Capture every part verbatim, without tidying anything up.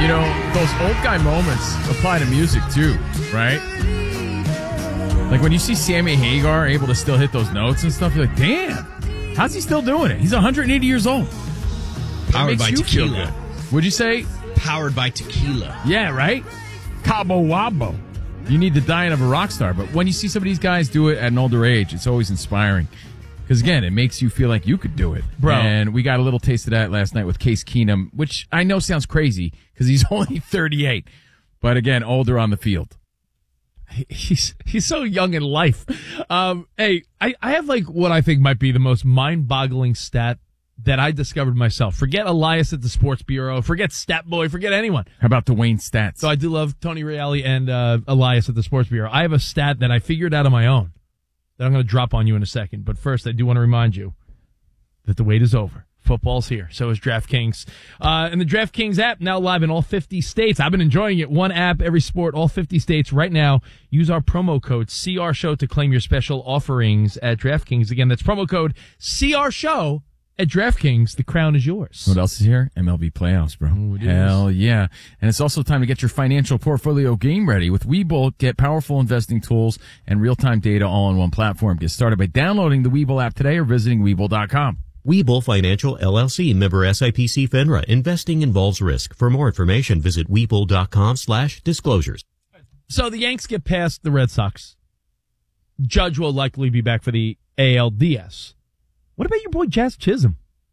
You know, those old guy moments apply to music too, right? Like when you see Sammy Hagar able to still hit those notes and stuff, you're like, damn, how's he still doing it? He's one hundred eighty years old. Powered by tequila. Would you say? Powered by tequila. Yeah, right? Cabo Wabo. You need the dying of a rock star. But when you see some of these guys do it at an older age, it's always inspiring. Because, again, it makes you feel like you could do it. Bro. And we got a little taste of that last night with Case Keenum, which I know sounds crazy because he's only thirty-eight. But, again, older on the field. He's he's so young in life. Um, hey, I, I have like what I think might be the most mind-boggling stat that I discovered myself. Forget Elias at the Sports Bureau. Forget Stat Boy. Forget anyone. How about Dwayne Stats? So I do love Tony Reale and uh, Elias at the Sports Bureau. I have a stat that I figured out on my own that I'm going to drop on you in a second. But first, I do want to remind you that the wait is over. Football's here. So is DraftKings. Uh, and the DraftKings app now live in all fifty states. I've been enjoying it. One app, every sport, all fifty states right now. Use our promo code C R Show to claim your special offerings at DraftKings. Again, that's promo code C R Show at DraftKings. The crown is yours. What else is here? M L B playoffs, bro. Ooh, it Hell is. yeah. And it's also time to get your financial portfolio game ready. With Webull, get powerful investing tools and real-time data all on one platform. Get started by downloading the Webull app today or visiting Webull dot com. Webull Financial, L L C, member S I P C FINRA. Investing involves risk. For more information, visit Webull dot com slash disclosures. So the Yanks get past the Red Sox. Judge will likely be back for the A L D S. What about your boy Jazz Chisholm?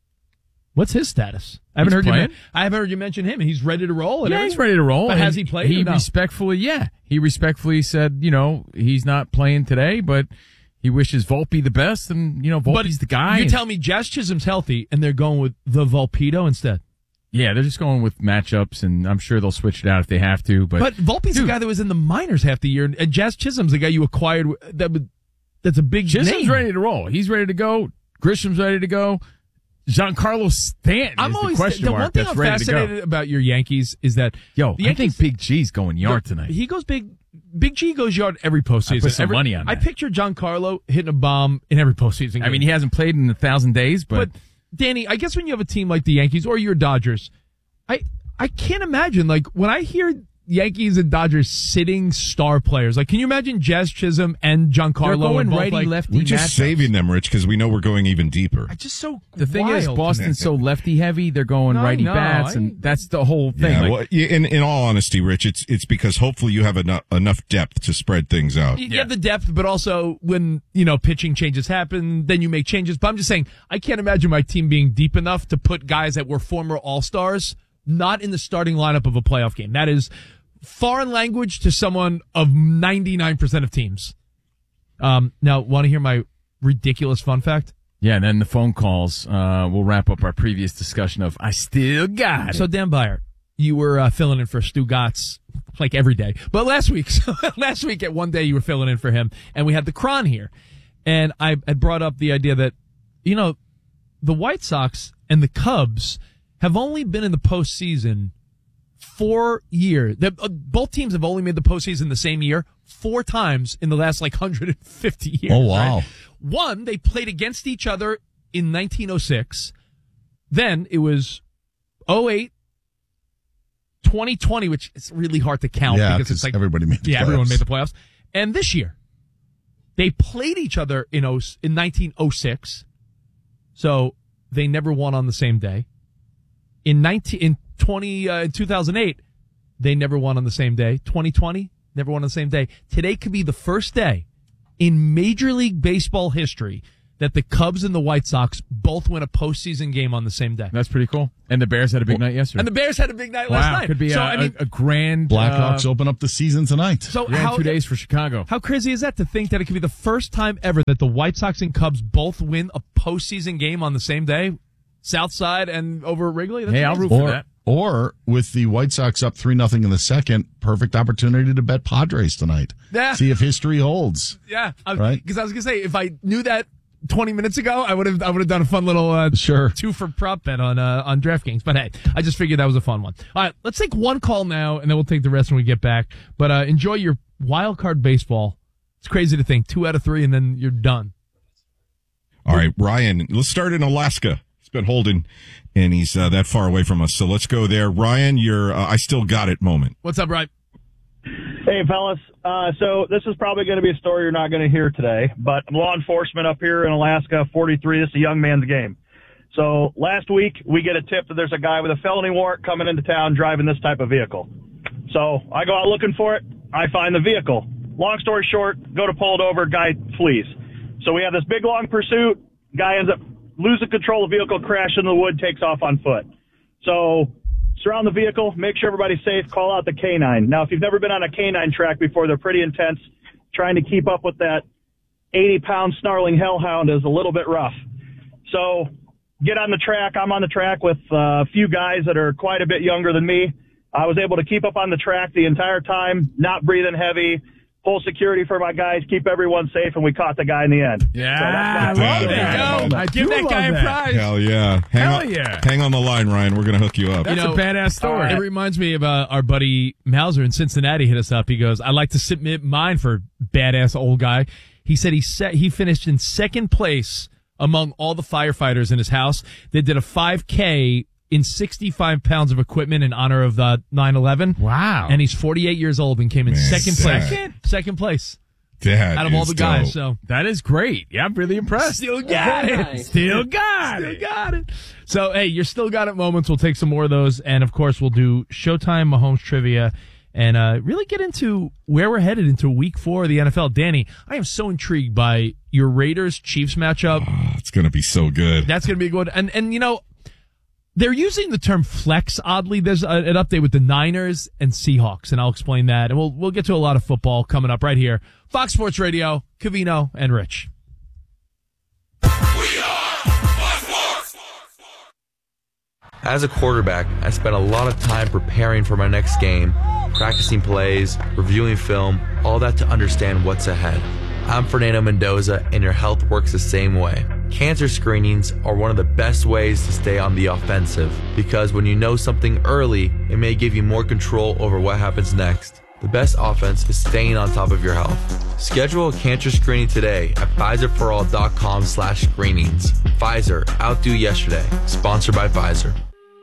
What's his status? I haven't He's heard playing? you. I haven't heard you mention him. He's ready to roll. And Yeah, everything? he's ready to roll. But has And he played? He or no? respectfully, yeah. He respectfully said, you know, he's not playing today, but he wishes Volpe the best, and, you know, Volpe's the guy. You and- tell me Jazz Chisholm's healthy, and they're going with the Volpedo instead. Yeah, they're just going with matchups, and I'm sure they'll switch it out if they have to. But, But Volpe's dude, the guy that was in the minors half the year, and Jazz Chisholm's the guy you acquired. That would, that's a big Chisholm's name. ready to roll. He's ready to go. Grisham's ready to go. Giancarlo Stanton I'm is always the question the mark one thing that's I'm ready to go. fascinated about your Yankees is that Yo, the I Yankees, think Big G's going yard tonight. He goes big. Big G goes yard every postseason. I put some every, money on I that. picture Giancarlo hitting a bomb in every postseason game. I mean, he hasn't played in a thousand days, but, But Danny, I guess when you have a team like the Yankees or your Dodgers, I I can't imagine like when I hear Yankees and Dodgers sitting star players. Like, can you imagine Jazz Chisholm and Giancarlo they're going and both, righty like, lefty. We're just matchups. saving them, Rich, because we know we're going even deeper. I just so The thing is, wild. Boston's so lefty heavy. They're going No, righty no, bats, I- and that's the whole thing. Yeah, Like, well, yeah, in in all honesty, Rich, it's it's because hopefully you have enough enough depth to spread things out. You have the depth, but also when, you know, pitching changes happen, then you make changes. But I'm just saying, I can't imagine my team being deep enough to put guys that were former All-Stars not in the starting lineup of a playoff game. That is foreign language to someone of ninety-nine percent of teams. Um, now, want to hear my ridiculous fun fact? yeah, and then the phone calls. Uh, we'll wrap up our previous discussion of I still got it. So, Dan Byer, you were uh, filling in for Stu Gatz like every day. But last week, so last week at one day, you were filling in for him, and we had the Cron here. And I had brought up the idea that, you know, the White Sox and the Cubs have only been in the postseason four years. They, uh, both teams have only made the postseason the same year four times in the last like one hundred fifty years. Oh, wow. right? One, they played against each other in nineteen oh six. Then it was oh eight, twenty twenty, which is really hard to count Yeah, because it's 'cause like everybody made the yeah, everyone playoffs. made the playoffs. And this year, they played each other in oh, in nineteen oh six, so they never won on the same day. In nineteen in twenty uh, in two thousand eight, they never won on the same day. twenty twenty, never won on the same day. Today could be the first day in Major League Baseball history that the Cubs and the White Sox both win a postseason game on the same day. That's pretty cool. And the Bears had a big night yesterday. And the Bears had a big night last wow, night. could be so, a, I mean, a, a grand Blackhawks uh, open up the season tonight. so grand how two days for Chicago. How crazy is that to think that it could be the first time ever that the White Sox and Cubs both win a postseason game on the same day? South Side and over at Wrigley? That's Hey, I'll amazing. root for Or, that. or with the White Sox up three nothing in the second, perfect opportunity to bet Padres tonight. Yeah. See if history holds. Yeah. Right. Because I was going to say, if I knew that twenty minutes ago, I would have I would have done a fun little uh, Sure. two for prop bet on uh, on DraftKings. But hey, I just figured that was a fun one. All right, let's take one call now, and then we'll take the rest when we get back. But uh, enjoy your wild card baseball. It's crazy to think two out of three, and then you're done. All right, Ryan, let's start in Alaska. He's been holding, and he's uh, that far away from us. So let's go there. Ryan, your uh, I still got it moment. What's up, Ryan? Hey, fellas. Uh, so this is probably going to be a story you're not going to hear today, but law enforcement up here in Alaska, forty-three, this is a young man's game. So last week, we get a tip that there's a guy with a felony warrant coming into town driving this type of vehicle. So I go out looking for it. I find the vehicle. Long story short, go to pull it over, guy flees. So we have this big, long pursuit. Guy ends up losing control of the vehicle, crashes in the wood, takes off on foot. So surround the vehicle, make sure everybody's safe, call out the K nine. Now, if you've never been on a K nine track before, they're pretty intense. Trying to keep up with that eighty-pound snarling hellhound is a little bit rough. So get on the track. I'm on the track with uh, a few guys that are quite a bit younger than me. I was able to keep up on the track the entire time, not breathing heavy, full security for my guys, keep everyone safe, and we caught the guy in the end. Yeah, so I love it. Go. I Give that guy a prize. Hell yeah. Hang Hell on, yeah. Hang on the line, Ryan. We're going to hook you up. That's You know, a badass story. It reminds me of uh, our buddy Mauser in Cincinnati hit us up. He goes, I'd like to submit mine for badass old guy. He said he set, he finished in second place among all the firefighters in his house. They did a five K in sixty-five pounds of equipment in honor of the nine eleven. Wow. And he's forty-eight years old and came in Man, second place. second? Second place That out of all is the guys. dope. So That is great. Yeah, I'm really impressed. still got it. Still got Still it. got it. So, hey, you're still got it moments. We'll take some more of those. And, of course, we'll do Showtime Mahomes trivia and uh, really get into where we're headed into week four of the N F L. Danny, I am so intrigued by your Raiders-Chiefs matchup. Oh, it's going to be so good. That's going to be good. And, and, you know, they're using the term flex, oddly. There's a, an update with the Niners and Seahawks, and I'll explain that. And we'll we'll get to a lot of football coming up right here. Fox Sports Radio, Covino and Rich. As a quarterback, I spent a lot of time preparing for my next game, practicing plays, reviewing film, all that to understand what's ahead. I'm Fernando Mendoza, and your health works the same way. Cancer screenings are one of the best ways to stay on the offensive, because when you know something early, it may give you more control over what happens next. The best offense is staying on top of your health. Schedule a cancer screening today at Pfizerforall.com slash screenings. Pfizer, outdo yesterday. Sponsored by Pfizer.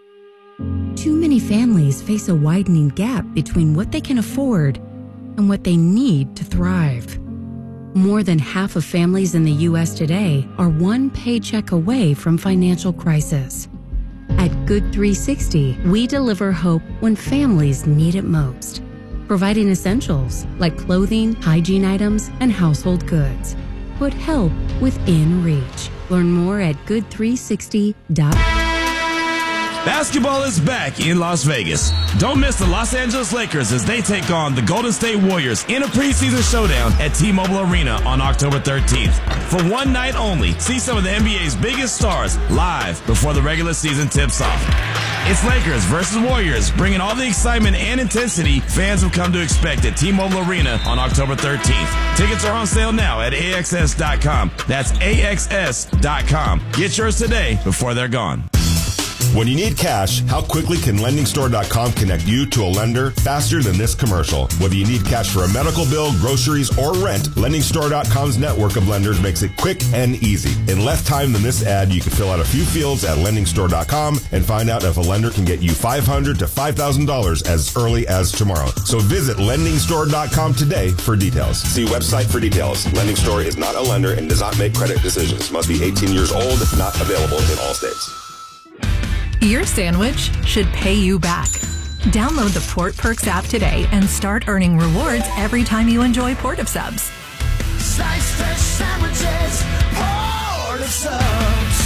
Too many families face a widening gap between what they can afford and what they need to thrive. More than half of families in the U S today are one paycheck away from financial crisis. At Good three sixty, we deliver hope when families need it most, providing essentials like clothing, hygiene items, and household goods. Put help within reach. Learn more at good three sixty dot com. Basketball is back in Las Vegas. Don't miss the Los Angeles Lakers as they take on the Golden State Warriors in a preseason showdown at T-Mobile Arena on October thirteenth. For one night only, see some of the N B A's biggest stars live before the regular season tips off. It's Lakers versus Warriors, bringing all the excitement and intensity fans have come to expect at T-Mobile Arena on October thirteenth. Tickets are on sale now at A X S dot com. That's A X S dot com. Get yours today before they're gone. When you need cash, how quickly can lending store dot com connect you to a lender faster than this commercial? Whether you need cash for a medical bill, groceries, or rent, lending store dot com's network of lenders makes it quick and easy. In less time than this ad, you can fill out a few fields at lending store dot com and find out if a lender can get you five hundred dollars to five thousand dollars as early as tomorrow. So visit lending store dot com today for details. See website for details. Lending Store is not a lender and does not make credit decisions. Must be eighteen years old. Not available in all states. Your sandwich should pay you back. Download the Port Perks app today and start earning rewards every time you enjoy Port of Subs. Slice fresh sandwiches, Port of Subs.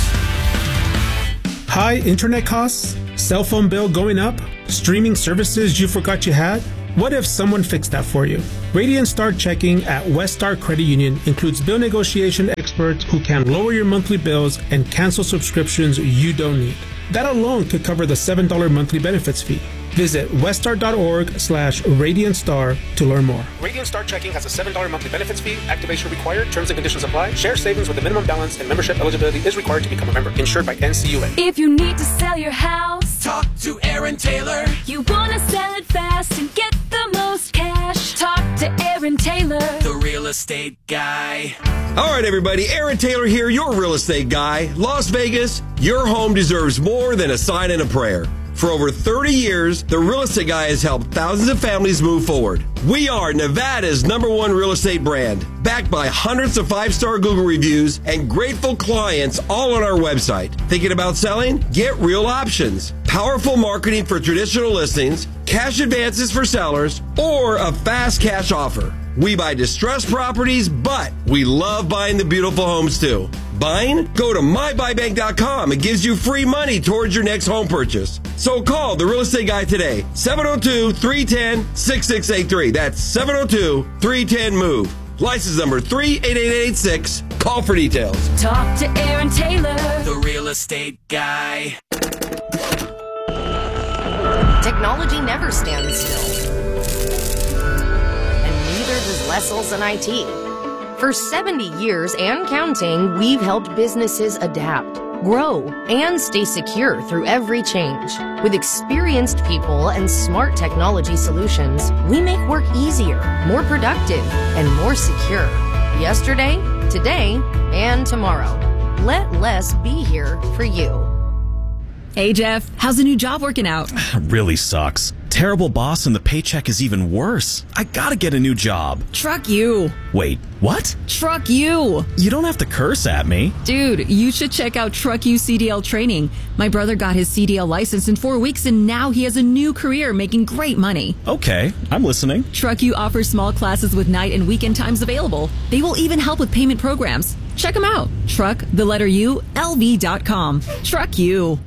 High internet costs? Cell phone bill going up? Streaming services you forgot you had? What if someone fixed that for you? Radiant Star Checking at West Star Credit Union includes bill negotiation experts who can lower your monthly bills and cancel subscriptions you don't need. That alone could cover the seven dollars monthly benefits fee. Visit weststar.org slash Radiant Star to learn more. Radiant Star Checking has a seven dollars monthly benefits fee. Activation required. Terms and conditions apply. Share savings with a minimum balance and membership eligibility is required to become a member. Insured by N C U A. If you need to sell your house, talk to Aaron Taylor. You want to sell it fast and get the most cash. Talk to Aaron Taylor, the real estate estate guy. All right, everybody. Aaron Taylor here, your real estate guy. Las Vegas, your home deserves more than a sign and a prayer. For over thirty years, the Real Estate Guy has helped thousands of families move forward. We are Nevada's number one real estate brand, backed by hundreds of five-star Google reviews and grateful clients all on our website. Thinking about selling? Get Real Options. Powerful marketing for traditional listings, cash advances for sellers, or a fast cash offer. We buy distressed properties, but we love buying the beautiful homes too. Buying? Go to my buy bank dot com. It gives you free money towards your next home purchase. So call the Real Estate Guy today, seven oh two, three one zero, six six eight three. That's seven oh two, three one zero, MOVE. License number three eight eight eight six. Call for details. Talk to Aaron Taylor, the Real Estate Guy. Technology never stands still. And neither does Lessels and I T. For seventy years and counting, we've helped businesses adapt, grow, and stay secure through every change. With experienced people and smart technology solutions, we make work easier, more productive, and more secure. Yesterday, today, and tomorrow. Let less be here for you. Hey, Jeff, how's the new job working out? Really sucks. Terrible boss and the paycheck is even worse. I gotta get a new job. Truck you. Wait, what? Truck you. You don't have to curse at me. Dude, you should check out Truck You C D L training. My brother got his C D L license in four weeks and now he has a new career making great money. Okay, I'm listening. Truck You offers small classes with night and weekend times available. They will even help with payment programs. Check them out. Truck, the letter U, L V dot com. Truck You.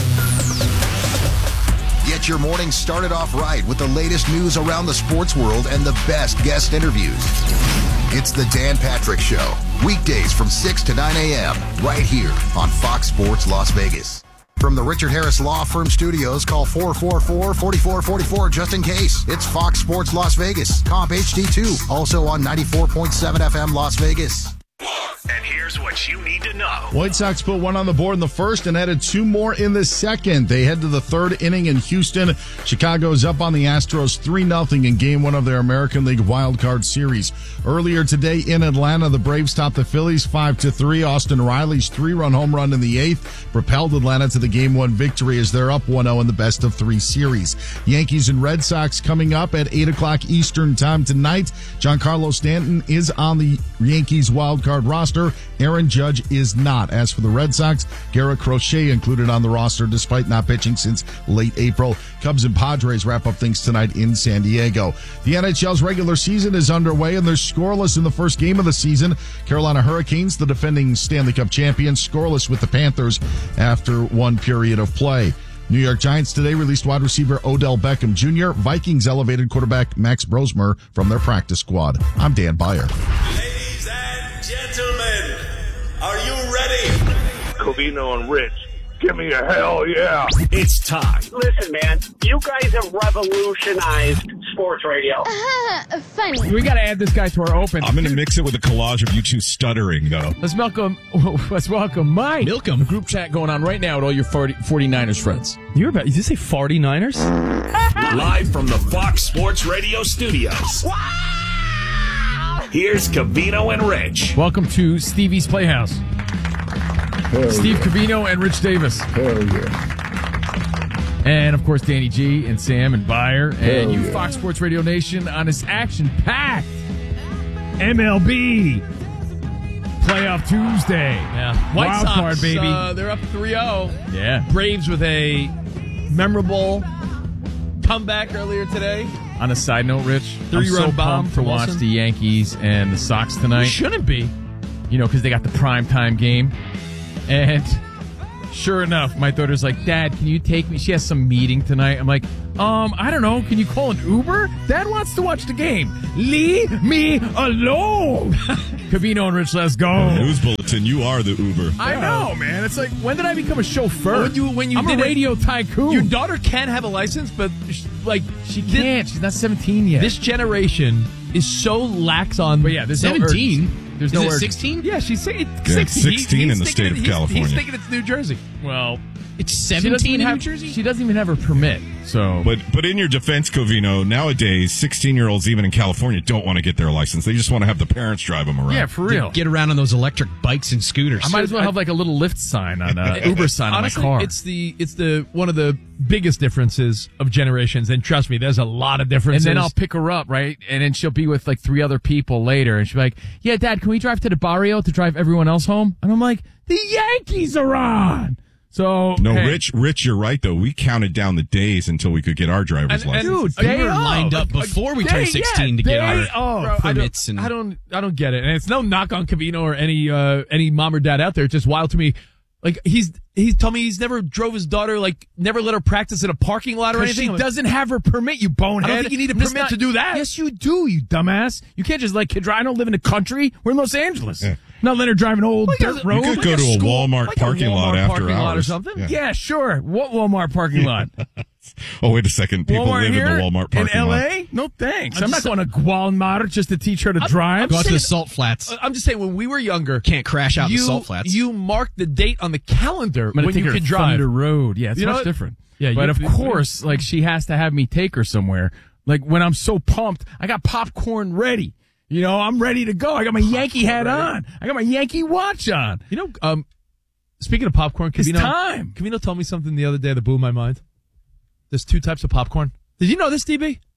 Get your morning started off right with the latest news around the sports world and the best guest interviews. It's the Dan Patrick Show, weekdays from six to nine a.m. right here on Fox Sports Las Vegas. From the Richard Harris Law Firm Studios, call four four four, four four four four just in case. It's Fox Sports Las Vegas, Comp H D two, also on ninety-four point seven F M Las Vegas. And here's what you need to know. White Sox put one on the board in the first and added two more in the second. They head to the third inning in Houston. Chicago's up on the Astros three nothing in game one of their American League Wild Card Series. Earlier today in Atlanta, the Braves topped the Phillies five to three. Austin Riley's three-run home run in the eighth propelled Atlanta to the game one victory as they're up one oh in the best of three series. Yankees and Red Sox coming up at eight o'clock Eastern time tonight. Giancarlo Stanton is on the Yankees wild card roster. Aaron Judge is not. As for the Red Sox, Garrett Crochet included on the roster despite not pitching since late April. Cubs and Padres wrap up things tonight in San Diego. The N H L's regular season is underway and they're scoreless in the first game of the season. Carolina Hurricanes, the defending Stanley Cup champions, scoreless with the Panthers after one period of play. New York Giants today released wide receiver Odell Beckham Junior Vikings elevated quarterback Max Brosmer from their practice squad. I'm Dan Byer. Ladies and gentlemen, are you ready? Covino and Rich, give me a hell yeah. It's time. Listen, man, you guys have revolutionized sports radio. Uh-huh, funny. We got to add this guy to our open. I'm going to mix it with a collage of you two stuttering, though. Let's welcome, let's welcome Mike. Milcom. Group chat going on right now with all your forty-niners friends. You're about, did you say forty-niners? Live from the Fox Sports Radio studios. Here's Covino and Rich. Welcome to Stevie's Playhouse. Hell Steve yeah. Covino and Rich Davis. Hell yeah. And, of course, Danny G and Sam and Byer. And Hell you, yeah. Fox Sports Radio Nation, on this action-packed M L B Playoff Tuesday. Yeah. White Wild Sox, card, baby. Uh, they're up three oh. Yeah. Braves with a memorable comeback earlier today. On a side note, Rich, Three-run I'm so bomb pumped for to watch Wilson. the Yankees and the Sox tonight. You shouldn't be. You know, because they got the primetime game. And sure enough, my daughter's like, Dad, can you take me? She has some meeting tonight. I'm like, um, I don't know. Can you call an Uber? Dad wants to watch the game. Leave me alone. Covino and Rich, let's go. News bulletin, you are the Uber. I know, man. It's like, when did I become a chauffeur? When you, when you I'm did a it- radio tycoon. Your daughter can have a license, but sh- like she can't. She's not seventeen yet. This generation is so lax on. But yeah, there's no seventeen. urgency. There's Is no it urgency. sixteen? Yeah, she's saying Yeah, it's sixteen in the thinking state it- of he's- California. He's thinking it's New Jersey. Well, it's she doesn't seventeen even in have, New Jersey? She doesn't even have her permit. So, But but in your defense, Covino, nowadays, sixteen-year-olds, even in California, don't want to get their license. They just want to have the parents drive them around. yeah, for real. Get around on those electric bikes and scooters. I might as well have like a little Lyft sign on uh, Uber sign Honestly, on my car. It's the it's the one of the biggest differences of generations, and trust me, there's a lot of And differences. then I'll pick her up, right? And then she'll be with like three other people later, and she'll be like, "Yeah, Dad, can we drive to the barrio to drive everyone else home?" And I'm like, "The Yankees are on." So No, hey, Rich, Rich, you're right, though. We counted down the days until we could get our driver's And- and- license. dude, We day were lined of. up before we Day- turned sixteen yeah, to get day our of. Bro, permits. I don't, and I don't, I don't get it. And it's no knock on Covino or any uh, any mom or dad out there. It's just wild to me. Like he's he's told me he's never drove his daughter, like never let her practice in a parking lot or 'Cause anything. she I'm like, doesn't have her permit, you bonehead. I don't think you need a And it's permit to do that. Yes, you do, you dumbass. You can't just let kid drive. I don't live in the country. We're in Los Angeles. Yeah. Not let her drive an old Like dirt a- road. You could Like go a to a school- Walmart like a parking lot Walmart after parking lot or hours. something. Yeah. Yeah. sure. What Walmart parking lot? Oh, wait a second. People Walmart live here in the Walmart parking in L A? lot. No thanks. I'm I'm, just- not going to Walmart just to teach her to drive. go out to the saying- salt flats. I'm just saying, when we were younger, Can't crash out in you, the salt flats. You marked the date on the calendar I'm gonna when take you her could to drive. Thunder Road. Yeah, it's You know much what? different. Yeah, but you- of you- course, like she has to have me take her somewhere. Like when I'm so pumped, I got popcorn ready. You know, I'm ready to go. I got my Yankee hat on. I got my Yankee watch on. You know, um, speaking of popcorn, It's Covino, time. Covino told me something the other day that blew my mind. There's two types of popcorn. Did you know this, D B?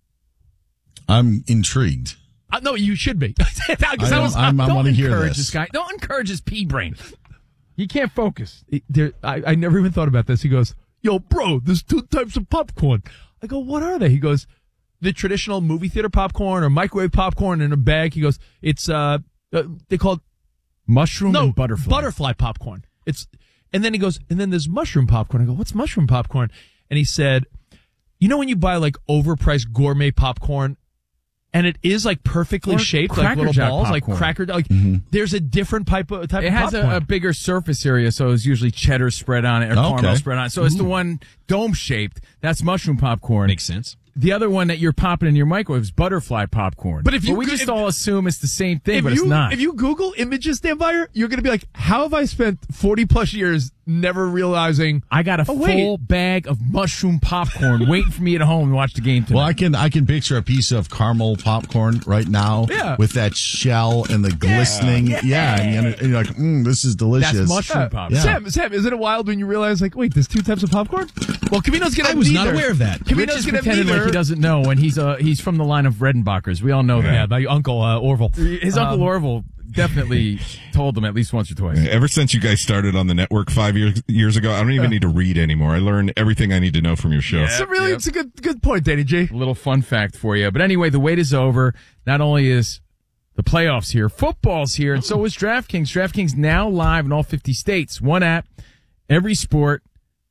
I'm intrigued. Uh, no, you should be. 'Cause I I am- was- I'm- I Don't wanna hear encourage this. this guy. Don't encourage his pea brain. He can't focus. There, I, I never even thought about this. He goes, "Yo, bro, there's two types of popcorn." I go, "What are they?" He goes, "The traditional movie theater popcorn or microwave popcorn in a bag." He goes, "It's uh, uh they call it Mushroom no and butterfly. butterfly popcorn." It's and then he goes, and then there's mushroom popcorn. I go, "What's mushroom popcorn?" And he said, "You know when you buy like overpriced gourmet popcorn, and it is like perfectly Or shaped like Cracker little Jack balls, like popcorn. cracker, like Mm-hmm. there's a different type of type It of has popcorn." a, a bigger surface area, so it's usually cheddar spread on it or Okay. caramel spread on it. So it's the one dome shaped. That's mushroom popcorn. Makes sense. The other one that you're popping in your microwave is butterfly popcorn. But if you we could- just if- all assume it's the same thing, if but you, it's not. If you Google images, Dan Byer, you're going to be like, how have I spent forty plus years never realizing I got a Oh, full wait. bag of mushroom popcorn waiting for me at home to watch the game tonight. Well, I can I can picture a piece of caramel popcorn right now Yeah. with that shell and the glistening. Yeah, Yeah. and, you're- and you're like, mm, this is delicious. That's mushroom Yeah. popcorn. Yeah. Sam, Sam, isn't it wild when you realize, like, wait, there's two types of popcorn? Well, Cavino's going to I was not aware of that. Rich Cavino's is going to pretending like he doesn't know when he's uh he's from the line of Redenbachers. We all know that. Yeah, my uncle, uh, Orville. His Um, uncle Orville definitely told him at least once or twice. Ever since you guys started on the network five years years ago, I don't even need to read anymore. I learned everything I need to know from your show. It's a really, it's a good, good point, Danny G. A little fun fact for you. But anyway, the wait is over. Not only is the playoffs here, football's here, and so is DraftKings. DraftKings now live in all fifty states. One app, every sport,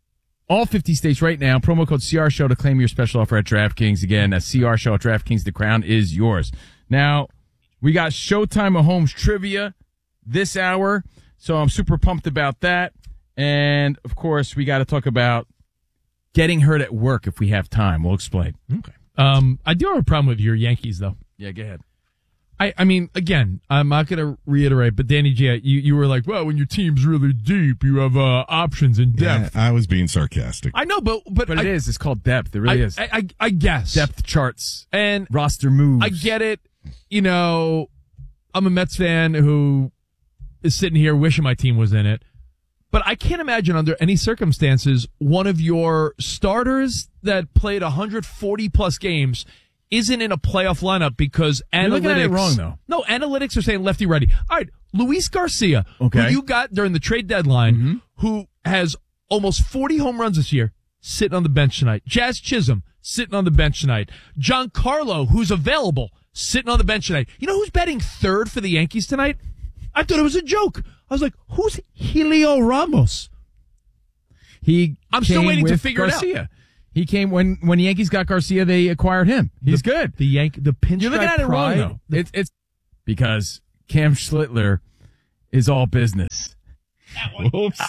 all fifty states right now. Promo code C R Show to claim your special offer at DraftKings. Again, a C R Show at DraftKings. The crown is yours. Now, we got Showtime Mahomes trivia this hour, so I'm super pumped about that. And, of course, we got to talk about getting hurt at work if we have time. We'll explain. Okay. Um, I do have a problem with your Yankees, though. Yeah, go ahead. I, I mean, again, I'm not going to reiterate, but Danny G, you, you were like, well, when your team's really deep, you have uh, options and Yeah, depth. I was being sarcastic. I know, but but, But I, it is. It's called depth. It really I, is. I, I, I guess Depth charts, and roster moves. I get it. You know, I'm a Mets fan who is sitting here wishing my team was in it, but I can't imagine under any circumstances one of your starters that played one hundred forty plus games isn't in a playoff lineup because You're analytics. looking at it wrong, though. No, analytics are saying lefty righty. All right, Luis Garcia, Okay. who you got during the trade deadline, Mm-hmm. who has almost forty home runs this year, sitting on the bench tonight. Jazz Chisholm sitting on the bench tonight. Giancarlo, who's available, sitting on the bench tonight. You know who's batting third for the Yankees tonight? I thought it was a joke. I was like, who's Helio Ramos? He I'm still came waiting to with figure it out. Garcia. He came when when the Yankees got Garcia. They acquired him. He's the, good. The Yank, the pinstripe You're looking at it pride. wrong though. It's it's because Cam Schlittler is all business. Whoops.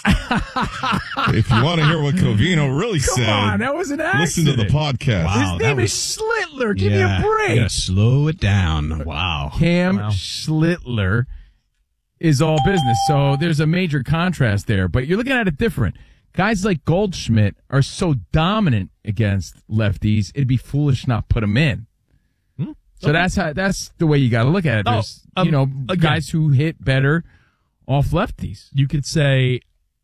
If you want to hear what Covino really Come said, on, that was an listen to the accident. podcast. Wow, His that name was- is Schlittler. Give yeah, me a break. you gotta slow it down. Wow. Cam Wow. Schlittler is all business. So there's a major contrast there, but you're looking at it different. guys like Goldschmidt are so dominant against lefties, it'd be foolish not put them in. Hmm? So Okay. that's how that's the way you got to look at it. Oh, There's um, you know again. guys who hit better off lefties. You could say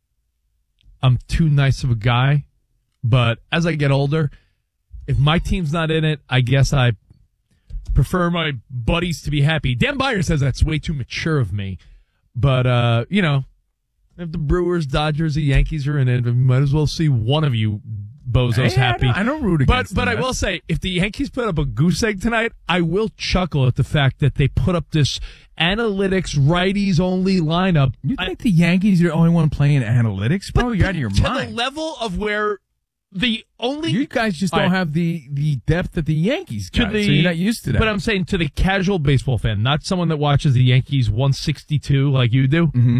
I'm too nice of a guy, but as I get older, if my team's not in it, I guess I prefer my buddies to be happy. Dan Byer says that's way too mature of me. But, uh, you know, if the Brewers, Dodgers, the Yankees are in it, we might as well see one of you bozos Hey, I happy. don't- I don't root against But, but them. I will say, if the Yankees put up a goose egg tonight, I will chuckle at the fact that they put up this analytics righties only lineup. You think the Yankees are the only one playing analytics? Bro, you're out of your to mind. the level of where the only You guys just don't All right. have the, the depth that the Yankees to got, the so you're not used to that. But I'm saying to the casual baseball fan, not someone that watches the Yankees one sixty-two like you do. Mm-hmm.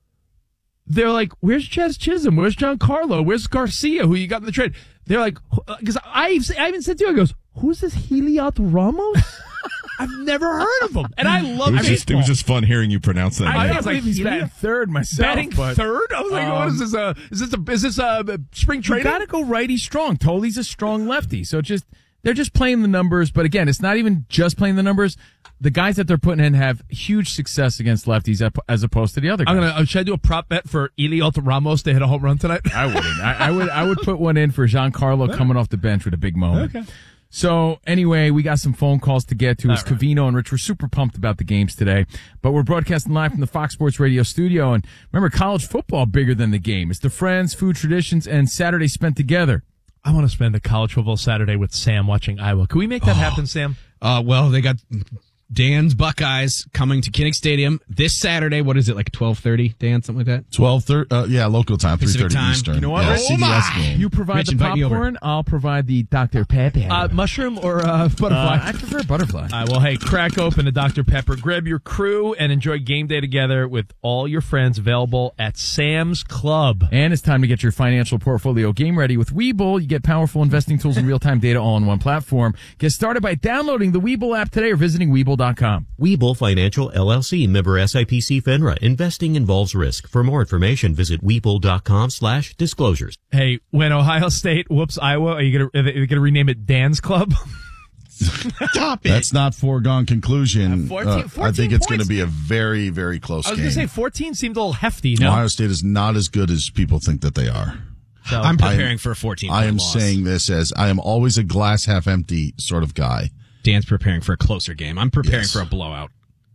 They're like, "Where's Chaz Chisholm? Where's Giancarlo? Where's Garcia? Who you got in the trade?" They're like, because I I even said to you, I goes, "Who's this Heliot Ramos? I've never heard of him." And I love It was, just, it baseball. was just fun hearing you pronounce that. I name. was like, believe he's Heliot- batting third myself. batting but, third. I was like, "What um, is this? Uh, is this a is this a spring You training?" got to go righty strong. Toley's a strong lefty, so it's just they're just playing the numbers. But again, it's not even just playing the numbers. The guys that they're putting in have huge success against lefties ap- as opposed to the other guys. I'm gonna. Uh, should I do a prop bet for Heliot Ramos to hit a home run tonight? I wouldn't. I, I would. I would put one in for Giancarlo coming off the bench with a big moment. Okay. So anyway, we got some phone calls to get to. As All right. Covino and Rich, we're super pumped about the games today. But we're broadcasting live from the Fox Sports Radio studio. And remember, college football bigger than the game. It's the friends, food traditions, and Saturday spent together. I want to spend a college football Saturday with Sam watching Iowa. Can we make that happen, Sam? Uh, well, they got Dan's Buckeyes coming to Kinnick Stadium this Saturday. What is it, like twelve thirty, Dan, something like that? twelve thirty, uh, yeah, local time, three Pacific thirty time. Eastern. You know what? Yeah, Oh C D S my. game. You provide Rich, the invite me over. popcorn. I'll provide the Doctor Pepper. Uh, mushroom or uh, butterfly? Uh, I prefer butterfly. All right, well, hey, crack open a Doctor Pepper, grab your crew, and enjoy game day together with all your friends available at Sam's Club. And it's time to get your financial portfolio game ready with Webull. You get powerful investing tools and real-time data all in one platform. Get started by downloading the Webull app today or visiting Webull dot com. Webull Financial L L C, member S I P C FINRA. Investing involves risk. For more information, visit Webull dot com slash disclosures. Hey, when Ohio State whoops Iowa, are you gonna are they going to rename it Dan's Club? Stop it. That's not foregone conclusion. Uh, fourteen- Uh, I fourteen think it's going to points. be a very, very close I was game. going to say fourteen seemed a little hefty. No, Ohio State is not as good as people think that they are. So, I'm preparing I am- for a fourteen I am loss. saying this as I am always a glass half empty sort of guy. Dan's preparing for a closer game. I'm preparing Yes. for a blowout.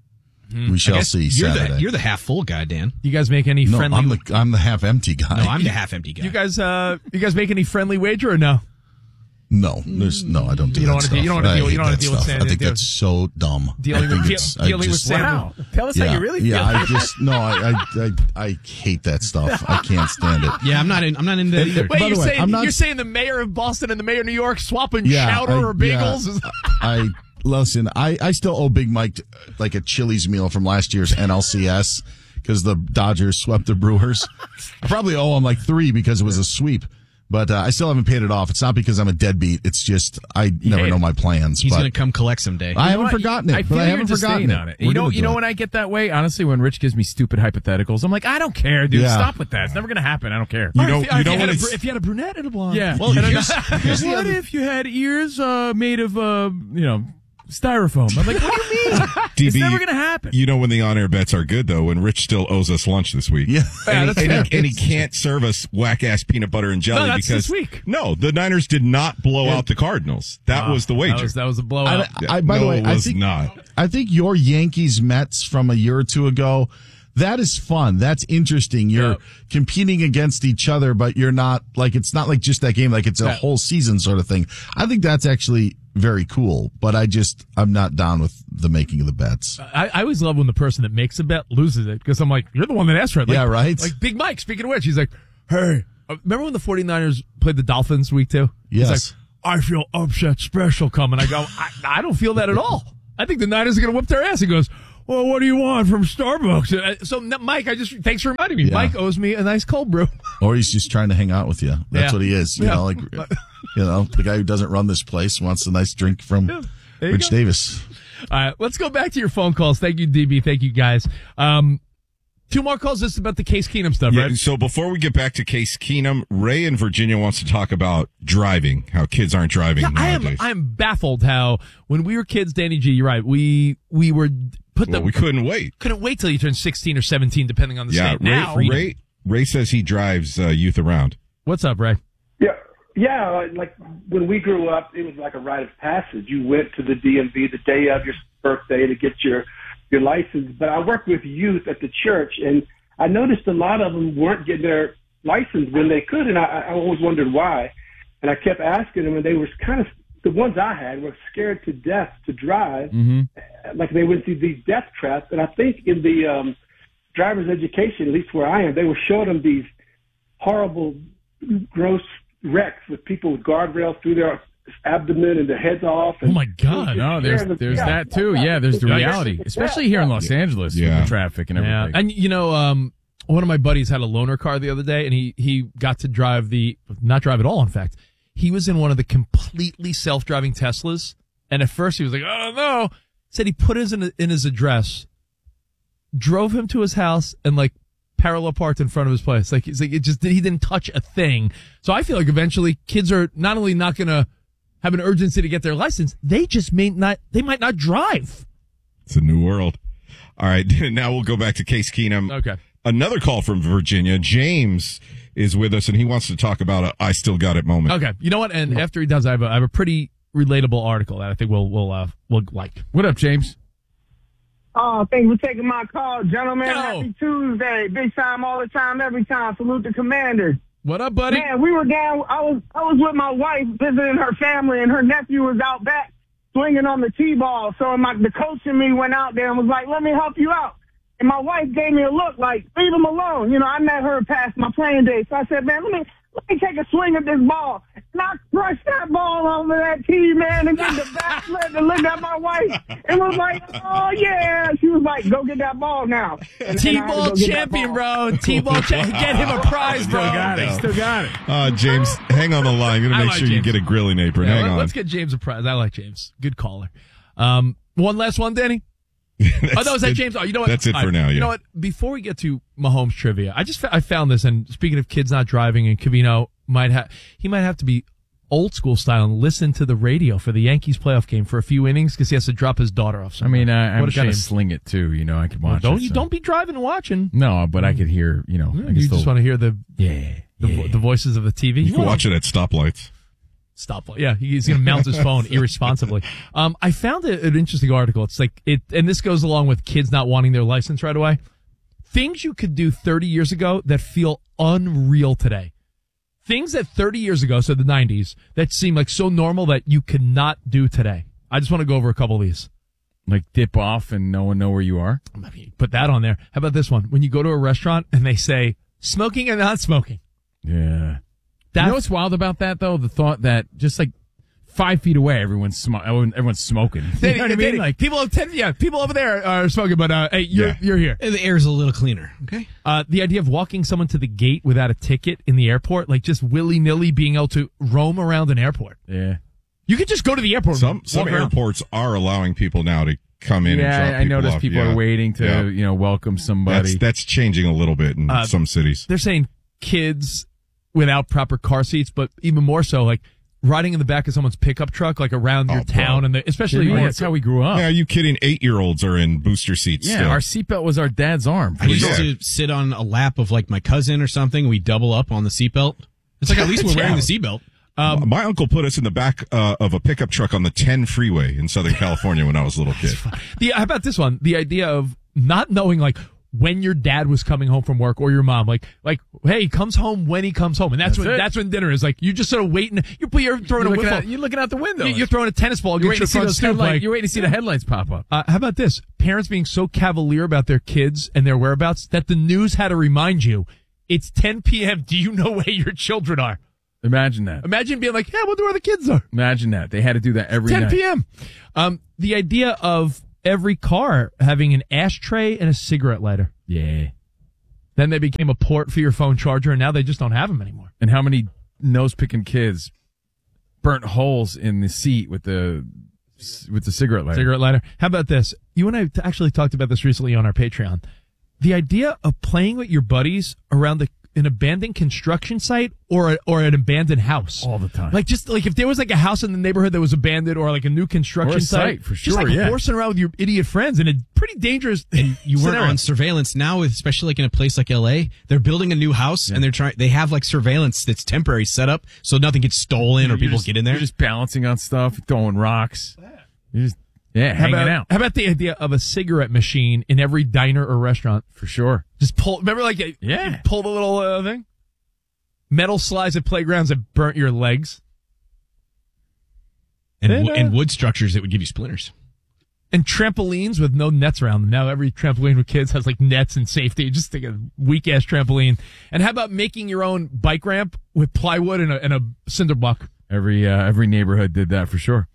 We shall I guess see you're Saturday. The, you're the half full guy, Dan. you guys make any no, friendly? I'm the I'm the half empty guy. No, I'm the half empty guy. you guys, uh, you guys make any friendly wager or no? No, there's no. I don't do You that don't wanna stuff. do- you don't wanna I deal- you hate don't wanna that deal with stuff. Sam- I think deal- that's so dumb. Dealing I think with- it's- deal- I dealing with just- Sam. Wow. Tell us yeah, how you really feel. yeah. I just no. I, I I I hate that stuff. I can't stand it. Yeah, I'm not in. I'm not into that either. Wait, By the you're way, saying I'm not- you're saying the mayor of Boston and the mayor of New York swapping Yeah, chowder I- or bagels? yeah. I listen. I, I still owe Big Mike like a Chili's meal from last year's N L C S because the Dodgers swept the Brewers. I probably owe him like three because it was a sweep, but uh, I still haven't paid it off. It's not because I'm a deadbeat. It's just I never hate know it. my plans. He's but going to come collect someday. I You know haven't what? forgotten it. I but feel I your haven't disdain forgotten on it. We're You know, gonna you do know it. when I get that way, honestly, when Rich gives me stupid hypotheticals, I'm like, I don't care, dude. Yeah. Stop with that. It's never gonna happen. I don't care. You Or know, if, or you if know you had when a, it's br- if you had a brunette and a blonde. Yeah. Well, And I'm here's- not- here's the what other- if you had ears uh, made of, uh, you know, styrofoam? I'm like, what do you mean? D It's B, never gonna happen. You know when the on-air bets are good, though, when Rich still owes us lunch this week. Yeah. And, that's he, and, fair. he, and he can't serve us whack-ass peanut butter and jelly No, that's because this week. no, the Niners did not blow out the Cardinals. That Oh, was the wager. That was, that was a blowout. I, I, by no, the way, it I was think not. I think your Yankees Mets from a year or two ago, that is fun. That's interesting. You're Yeah. competing against each other, but you're not like it's not like just that game, like it's a Yeah. whole season sort of thing. I think that's actually very cool, but I just I'm not down with the making of the bets. I, I always love when the person that makes a bet loses it because I'm like, you're the one that asked for it. Like, Yeah, right? Like Big Mike, speaking of which, he's like, hey, uh, remember when the 49ers played the Dolphins week two? Yes. He's like, I feel upset special coming. I go, I, I don't feel that at all. I think the Niners are going to whip their ass. He goes, well, what do you want from Starbucks? Uh, So, n- Mike, I just, thanks for reminding me. Yeah. Mike owes me a nice cold brew. Or he's just trying to hang out with you. That's Yeah. what he is. You Yeah. know, like you know, the guy who doesn't run this place wants a nice drink from There you Rich go. Davis. All right, let's go back to your phone calls. Thank you, D B. Thank you, guys. Um, Two more calls. This is about the Case Keenum stuff, Yeah, right? so before we get back to Case Keenum, Ray in Virginia wants to talk about driving, how kids aren't driving Yeah, I am. nowadays. I am baffled how when we were kids, Danny G. You're right. We we were put well, the we couldn't wait. couldn't wait till you turned sixteen or seventeen, depending on the Yeah, state. Ray, Now, Ray, Ray says he drives uh, youth around. What's up, Ray? Yeah, yeah. Like when we grew up, it was like a rite of passage. You went to the D M V the day of your birthday to get your your license. But I worked with youth at the church, and I noticed a lot of them weren't getting their license when they could, and I, I always wondered why. And I kept asking them, and they were kind of the ones I had were scared to death to drive, Mm-hmm. like they went through these death traps. And I think in the um, driver's education, at least where I am, they were showing them these horrible, gross wrecks with people with guardrails through their abdomen and their heads off. And Oh my God! No, there's there's that too. Yeah, there's the reality, especially here in Los Angeles with Yeah. the traffic and Yeah, everything. and you know, um, one of my buddies had a loaner car the other day, and he he got to drive the not drive at all. In fact, he was in one of the completely self-driving Teslas, and at first he was like, "I don't know." Said he put his in, in his address, drove him to his house, and like parallel parked in front of his place. Like it's like it just he didn't touch a thing. So I feel like eventually kids are not only not going to have an urgency to get their license, they just may not. They might not drive. It's a new world. All right, now we'll go back to Case Keenum. Okay. Another call from Virginia. James is with us, and he wants to talk about a I still got it moment. Okay, you know what? And after he does, I have a, I have a pretty relatable article that I think we'll we'll uh, we'll like. What up, James? Oh, thanks for taking my call, gentlemen. Happy Tuesday. Big time all the time, every time. Salute the Commanders. What up, buddy? Man, we were down. I was I was with my wife visiting her family, and her nephew was out back swinging on the T-ball. So my, the coach and me went out there and was like, let me help you out. And my wife gave me a look like, leave him alone. You know, I met her past my playing days. So I said, man, let me let me take a swing at this ball. And I crushed that ball over that tee, man, and then the backflip and looked at my wife and was like, oh, yeah. She was like, go get that ball now. And, T-ball and champion, bro. T-ball champion. Get him a prize, bro. Still got it. Still got it. Uh, James, hang on the line. I'm going I to make like sure you James. get a grilling apron. Yeah, hang let, on. Let's get James a prize. I like James. Good caller. Um, one last one, Danny. Oh, no, is that it. James? Oh, you know what? That's it All for right. now, You yeah. know what? Before we get to Mahomes trivia, I just fa- I found this, and speaking of kids not driving, and Covino might have he might have to be old school style and listen to the radio for the Yankees playoff game for a few innings because he has to drop his daughter off I somewhere. mean, uh, I'm what a gonna shame. sling it too. You know, I could watch. Well, don't it, you so. don't be driving and watching. No, but I could hear. You know, I You could just still, want to hear the yeah, the, vo- the voices of the T V. You can watch it at stoplights. Stop. Yeah, he's going to mount his phone irresponsibly. Um, I found it an interesting article. It's like it, and this goes along with kids not wanting their license right away. Things you could do thirty years ago that feel unreal today. Things that thirty years ago, so the nineties, that seem like so normal that you could not do today. I just want to go over a couple of these. like dip off and no one know where you are. Put that on there. How about this one? When you go to a restaurant and they say smoking and not smoking. Yeah. You know what's wild about that, though? The thought that just like five feet away, everyone's sm- everyone's smoking. You know what I mean? Like people, ten, yeah, people over there are smoking, but uh, hey, you're Yeah. you're here. The air's a little cleaner. Okay. Uh, the idea of walking someone to the gate without a ticket in the airport, like just willy nilly being able to roam around an airport. Yeah. You could just go to the airport. Some and some walk around. airports are allowing people now to come in. Yeah, and drop I noticed off. people Yeah. are waiting to Yeah. you know welcome somebody. That's that's changing a little bit in Uh, some cities. They're saying kids without proper car seats, but even more so, like riding in the back of someone's pickup truck, like around your Oh, town, bro. and the, especially Yeah, like, that's how we grew up. Yeah, are you kidding? Eight year olds are in booster seats. Yeah, still. our seatbelt was our dad's arm. I used Yeah. to sit on a lap of like my cousin or something. We double up on the seatbelt. It's like at least we're wearing the seatbelt. Um, my uncle put us in the back uh, of a pickup truck on the ten freeway in Southern California when I was a little kid. the how about this one? The idea of not knowing like when your dad was coming home from work or your mom, like like hey, he comes home when he comes home, and that's, That's when it. that's when dinner is. Like you're just sort of waiting. You're you're throwing You're a looking, wiffle. out, you're looking out the window. You- You're throwing a tennis ball. You're against waiting your to see front those stoop, headlights. like- You're waiting to see the headlights pop up. Uh, how about this? Parents being so cavalier about their kids and their whereabouts that the news had to remind you it's ten p.m. Do you know where your children are? Imagine that. Imagine being like, yeah, I wonder where the kids are. Imagine that. They had to do that every ten night. p.m. Um, the idea of every car having an ashtray and a cigarette lighter. Yeah. Then they became a port for your phone charger, and now they just don't have them anymore. And how many nose-picking kids burnt holes in the seat with the with the cigarette lighter? Cigarette lighter. How about this? You and I t- actually talked about this recently on our Patreon. the idea of playing with your buddies around the an abandoned construction site or a, or an abandoned house all the time. Like just like if there was like a house in the neighborhood that was abandoned or like a new construction Or a site, site, for just sure, like yeah. horsing around with your idiot friends in a pretty dangerous. And you weren't scenario. on surveillance now, especially like in a place like L A. They're building a new house and they're trying. They have like surveillance that's temporary set up so nothing gets stolen or You're people just- get in there. You're just balancing on stuff, throwing rocks. You're just yeah, How hanging about, out. How about the idea of a cigarette machine in every diner or restaurant? For sure. Just pull. Remember, like you- Yeah. you pull the little uh, thing. Metal slides at playgrounds that burnt your legs. and And, wo- uh, and wood structures that would give you splinters. And trampolines with no nets around them. Now every trampoline with kids has like nets and safety. Just take a weak ass trampoline. And how about making your own bike ramp with plywood and a, and a cinder block? Every uh, every neighborhood did that for sure.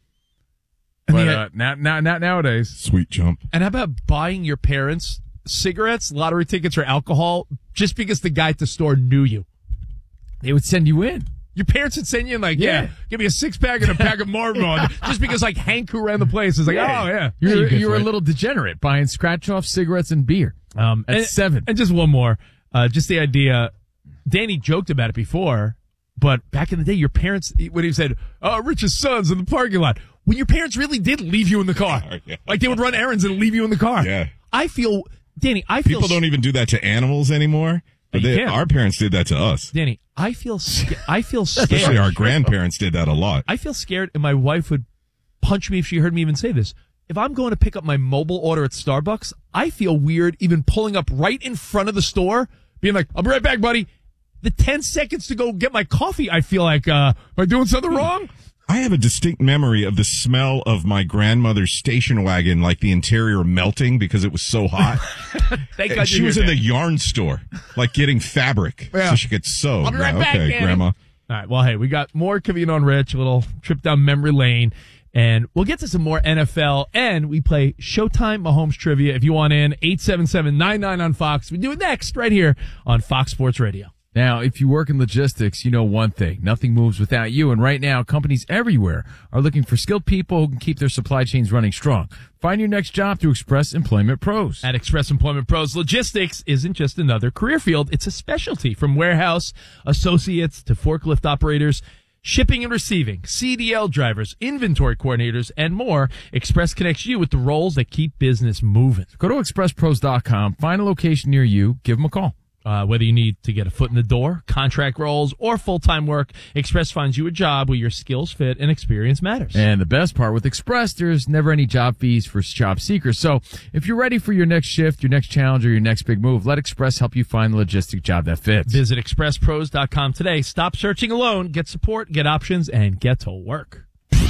And But the- uh, now, now, not nowadays. Sweet jump. And how about buying your parents cigarettes, lottery tickets, or alcohol just because the guy at the store knew you? They would send you in. Your parents would send you in like, yeah, Yeah. give me a six pack and a pack of Marlboro, just because like Hank who ran the place is like, oh yeah, You're, good you're for a it. little degenerate buying scratch off cigarettes and beer. Um, At and, seven. And just one more, uh, just the idea. Danny joked about it before, but back in the day, your parents, when he said, "Oh, Rich's son's in the parking lot," when your parents really did leave you in the car, Yeah. like they would run errands and leave you in the car. Yeah. I feel, Danny, I feel People don't even do that to animals anymore. But You they, can't. our parents did that to us. Danny, I feel, sca- I feel scared. Especially our grandparents did that a lot. I feel scared, and my wife would punch me if she heard me even say this. If I'm going to pick up my mobile order at Starbucks, I feel weird even pulling up right in front of the store, being like, "I'll be right back, buddy." The ten seconds to go get my coffee, I feel like, uh, am I doing something wrong? I have a distinct memory of the smell of my grandmother's station wagon, like the interior melting because it was so hot. Thank And God she you're was here, in the Dan. yarn store, like getting fabric Yeah. so she could sew. I'll be right Yeah, back, okay, Danny. Grandma. All right, well, hey, we got more Covino and Rich, a little trip down memory lane, and we'll get to some more N F L, and we play Showtime Mahomes Trivia. If you want in, eight seven seven nine nine on Fox. We do it next right here on Fox Sports Radio. Now, if you work in logistics, you know one thing. Nothing moves without you. And right now, companies everywhere are looking for skilled people who can keep their supply chains running strong. Find your next job through Express Employment Pros. At Express Employment Pros, logistics isn't just another career field. It's a specialty, from warehouse associates to forklift operators, shipping and receiving, C D L drivers, inventory coordinators, and more. Express connects you with the roles that keep business moving. Go to express pros dot com, find a location near you, give them a call. Uh, whether you need to get a foot in the door, contract roles, or full-time work, Express finds you a job where your skills fit and experience matters. And the best part with Express, there's never any job fees for job seekers. So if you're ready for your next shift, your next challenge, or your next big move, let Express help you find the logistic job that fits. Visit express pros dot com today. Stop searching alone. Get support, get options, and get to work.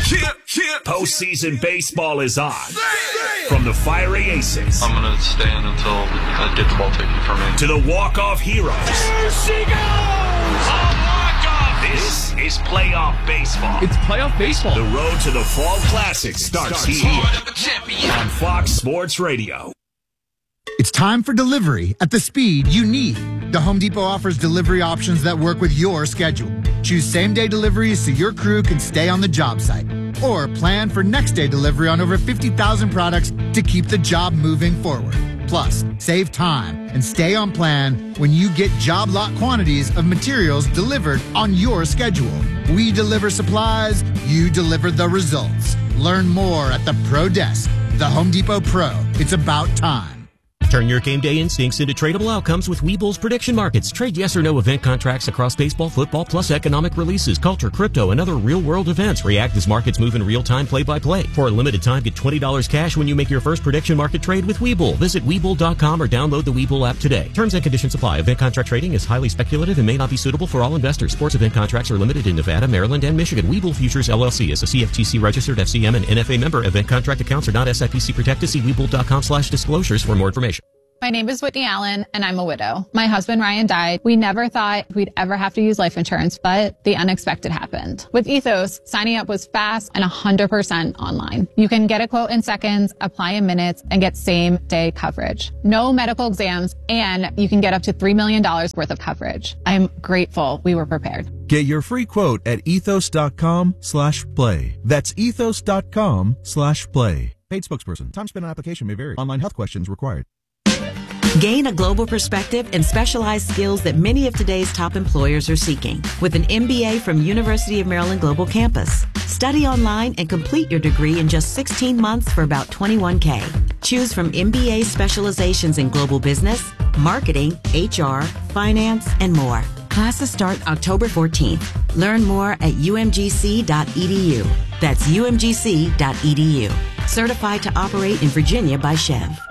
Postseason baseball is on. From the fiery aces. I'm going to stand until I get the ball taken from me. To the walk-off heroes. There she goes! A walk-off! This is playoff baseball. It's playoff baseball. The road to the Fall Classic starts here on Fox Sports Radio. It's time for delivery at the speed you need. The Home Depot offers delivery options that work with your schedule. Choose same-day deliveries so your crew can stay on the job site. Or plan for next-day delivery on over fifty thousand products to keep the job moving forward. Plus, save time and stay on plan when you get job lot quantities of materials delivered on your schedule. We deliver supplies, you deliver the results. Learn more at the Pro Desk. The Home Depot Pro. It's about time. Turn your game day instincts into tradable outcomes with Webull's prediction markets. Trade yes or no event contracts across baseball, football, plus economic releases, culture, crypto, and other real-world events. React as markets move in real time, play-by-play. For a limited time, get twenty dollars cash when you make your first prediction market trade with Webull. Visit Webull dot com or download the Webull app today. Terms and conditions apply. Event contract trading is highly speculative and may not be suitable for all investors. Sports event contracts are limited in Nevada, Maryland, and Michigan. Webull Futures, L L C is a C F T C-registered F C M and N F A member. Event contract accounts are not S I P C protected. See Webull dot com slash disclosures for more information. My name is Whitney Allen, and I'm a widow. My husband, Ryan, died. We never thought we'd ever have to use life insurance, but the unexpected happened. With Ethos, signing up was fast and one hundred percent online. You can get a quote in seconds, apply in minutes, and get same-day coverage. No medical exams, and you can get up to three million dollars worth of coverage. I'm grateful we were prepared. Get your free quote at ethos dot com slash play. That's ethos dot com slash play. Paid spokesperson. Time spent on application may vary. Online health questions required. Gain a global perspective and specialized skills that many of today's top employers are seeking with an M B A from University of Maryland Global Campus. Study online and complete your degree in just sixteen months for about twenty-one thousand dollars. Choose from M B A specializations in global business, marketing, H R, finance, and more. Classes start October fourteenth. Learn more at U M G C dot E D U. That's U M G C dot E D U. Certified to operate in Virginia by Chev.